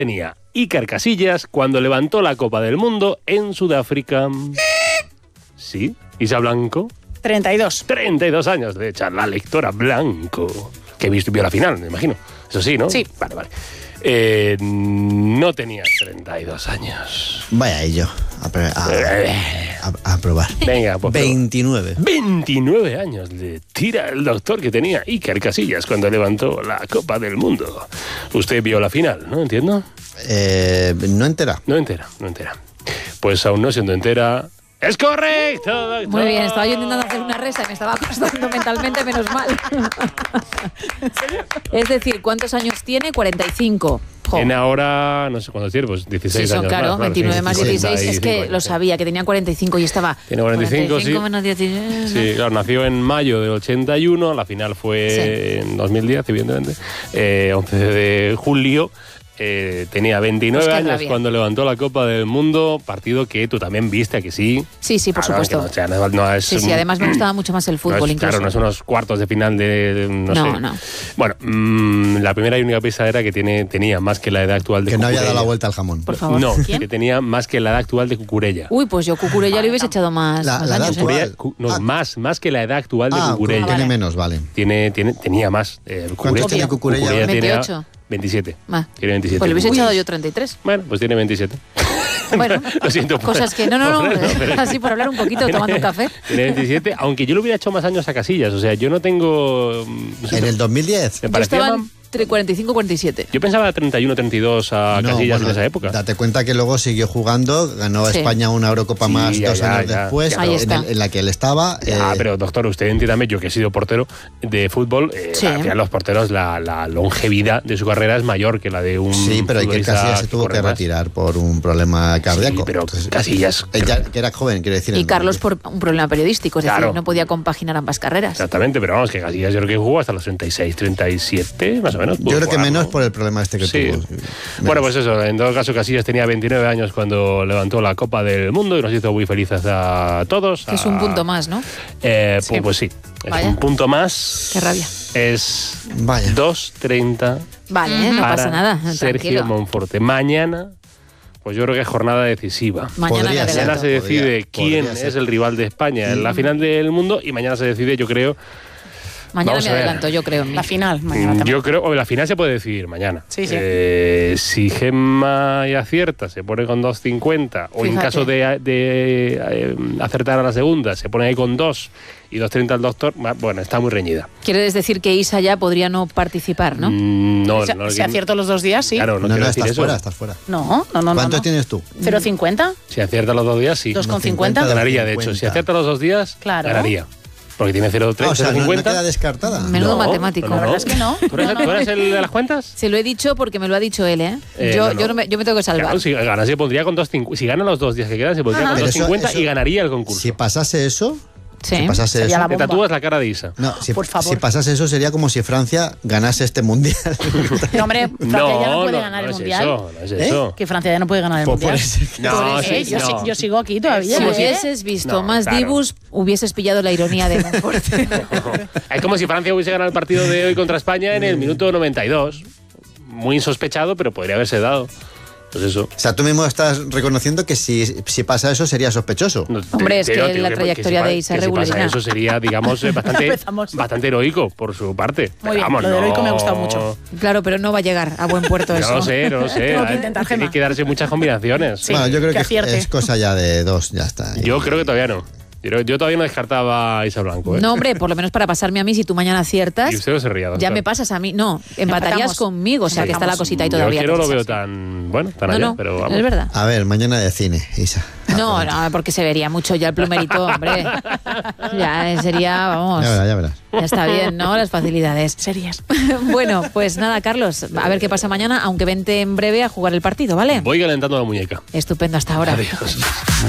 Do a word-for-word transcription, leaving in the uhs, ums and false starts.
tenía Iker Casillas cuando levantó la Copa del Mundo en Sudáfrica? Sí, Isa Blanco. treinta y dos. treinta y dos años de echar la lectora Blanco. Que visto vio la final, me imagino. Eso sí, ¿no? Sí. Vale, vale. Eh, no tenía treinta y dos años. Vaya ello. A, pre- a, a, a probar. Venga, pues. veintinueve. veintinueve años le tira el doctor que tenía Iker Casillas cuando levantó la Copa del Mundo. Usted vio la final, ¿no? ¿Entiendo? Eh, no entera. No entera, no entera. Pues aún no siendo entera... ¡Es correcto, doctor! Muy bien, estaba yo intentando hacer una resa y me estaba costando mentalmente, menos mal. Es decir, ¿cuántos años tiene? cuarenta y cinco. Jo. En ahora, no sé cuántos tiene, pues dieciséis Sí, son, años claro, más. veintinueve sí, más sesenta y dieciséis, es que cinco lo años, sabía, que tenía cuarenta y cinco y estaba... Tiene cuarenta y cinco, cuarenta y cinco sí. menos dieciséis, Sí, claro, nació en mayo del ochenta y uno, la final fue Sí. en dos mil diez, evidentemente, eh, once de julio. Eh, tenía veintinueve Pues qué años rabia. cuando levantó la Copa del Mundo, partido que tú también viste, ¿a que sí? Sí, sí, por Claro, supuesto. que no, o sea, no, no es Sí, sí, un- además me gustaba mucho más el no fútbol es- incluso. Claro, no es unos cuartos de final de, de- no, No, sé. no. Bueno, mmm, la primera y única pista era que tiene, tenía más que la edad actual de Que no había dado Cucurella. la vuelta al jamón. Por favor. No, ¿Quién? que tenía más que la edad actual de Cucurella. Uy, pues yo Cucurella le hubiese echado más, La- más la edad años. ¿eh? actual. Cucurella- cu- no, Ah. más, más que la edad actual de Ah, Cucurella. tiene vale. menos, vale. Tiene, tiene, tenía más. Eh, ¿Cuántos Cucurella- tiene Cucurella? Cucurella tenía veintiocho. veintisiete. Ah. Tiene veintisiete. Pues le hubiese Uy. echado yo treinta y tres. Bueno, pues tiene veintisiete. Bueno, Lo siento. por- cosas que... No, no, no, por- pero- así por hablar un poquito, tomando un café. Tiene veintisiete, aunque yo le hubiera hecho más años a Casillas. O sea, yo no tengo... mm, no sé, En el dos mil diez. me Yo parecía estaba más- entre cuarenta y cinco y cuarenta y siete. Yo pensaba treinta y uno, treinta y dos a No, Casillas bueno, en esa época. Date cuenta que luego siguió jugando, ganó Sí. España una Eurocopa Sí, más ya, dos ya, años ya. después, Ahí en, está. el- en la que él estaba. Ah, eh, pero doctor, usted entiéndame, yo que he sido portero de fútbol, eh, Sí. al final los porteros, la, la longevidad de su carrera es mayor que la de un sí, pero Iker futbolista Casillas se tuvo corre que más. retirar por un problema cardíaco. Sí, pero Entonces, Casillas... ella, que era joven, quiero decir. Y en- Carlos por un problema periodístico, es Claro. decir, no podía compaginar ambas carreras. Exactamente, pero vamos, que Casillas yo creo que jugó hasta los treinta y seis, treinta y siete, más o menos. Yo creo que Jugar, menos ¿no? por el problema este que Sí. tuvo. Bueno, pues eso, en todo caso Casillas tenía veintinueve años cuando levantó la Copa del Mundo y nos hizo muy felices a todos. Que es un a- punto más, ¿no? Eh, Sí. pues, pues sí, es Vaya. un punto más. Qué rabia. Es Vaya. dos treinta Vale, ¿eh? no para pasa nada. Sergio Tranquilo. Monforte. Mañana, pues yo creo que es jornada decisiva. Mañana Podría le ser. Mañana adelanto. se decide Podría- quién podría ser. es el rival de España en la final del mundo y mañana se decide, yo creo, Mañana Vamos me a ver. adelanto, yo creo. en mí. La final, mañana Mm, también. Yo creo, o la final se puede decidir mañana. Sí, sí. Eh, si Gemma y acierta, se pone con dos cincuenta, o en Fíjate. caso de, de, eh, acertar a la segunda, se pone ahí con dos y dos treinta el doctor, va- bueno, está muy reñida. Quieres decir que Isa ya podría no participar, ¿no? Mm, no, Si, no, si acierto los dos días, sí. Claro, no, No, no, quiero decir estás eso. fuera, estás fuera. No, no, no. ¿Cuántos no, no. tienes tú? ¿cero coma cincuenta? Si acierta los dos días, sí. ¿dos coma Unos cincuenta? cincuenta. Ganaría, de hecho. Si cincuenta. acierta los dos días, Claro. ganaría. Porque tiene cero Ah, o treinta, sea, no, no cincuenta. queda descartada. Menudo matemático. No, La verdad es que no. ¿Tú eres, No, no. tú eres el de las cuentas? Se lo he dicho porque me lo ha dicho él, ¿eh? Eh, yo, no, no. Yo, no me, yo me tengo que salvar. Claro, si gana, se pondría con dos cincuenta. Si gana los dos días que quedan, se pondría Ajá. con Pero dos eso- cincuenta eso- y ganaría el concurso. Si pasase eso, Sí. si pasase Sería eso, la Te bomba. tatúas la cara de Isa. no, si, Por favor. si pasase eso sería como si Francia ganase este mundial. No, hombre, Francia ya no puede ganar no el es mundial. eso, no es ¿Eh? eso. Que Francia ya no puede ganar el Pues mundial. por eso- No, Eh, sí, yo, no. si- yo sigo aquí todavía. Si ¿eh? hubieses visto No, más claro. Dibus, hubieses pillado la ironía de Monforte. Es como si Francia hubiese ganado el partido de hoy contra España en el minuto noventa y dos. Muy insospechado, pero podría haberse dado. Pues eso. O sea, tú mismo estás reconociendo que si, si pasa eso sería sospechoso. No, Hombre, es te- que te- te- la que trayectoria si pa- de Isa que si pasa regularina. eso sería, digamos, eh, bastante, Empezamos. bastante heroico por su parte. Muy Pero bien, vamos, lo de heroico no- me ha gustado mucho. Claro, pero no va a llegar a buen puerto No eso. lo sé, no lo sé. Tengo que Hay- intentar, Tiene Gemma. que darse muchas combinaciones. Sí, bueno, yo creo que que, acierte. es cosa ya de dos, ya está. Yo creo que todavía no. Yo, yo todavía no descartaba a Isa Blanco. ¿eh? No, hombre, por lo menos para pasarme a mí, si tú mañana aciertas, Y usted no se ría, ya doctor. me pasas a mí. No, empatarías Empatamos. conmigo, o sea que está la Empatamos. cosita ahí Yo todavía. es que no lo tensa, veo sí. tan, bueno, tan No, allá, no, pero vamos. es verdad. A ver, mañana de cine, Isa. No, no, porque se vería mucho ya el plumerito, hombre. Ya eh, sería, vamos, Ya verás, ya verás. ya está bien, ¿no? Las facilidades. Serías. Bueno, pues nada, Carlos, a ver qué pasa mañana, aunque vente en breve a jugar el partido, ¿vale? Voy calentando la muñeca. Estupendo, hasta ahora. Adiós.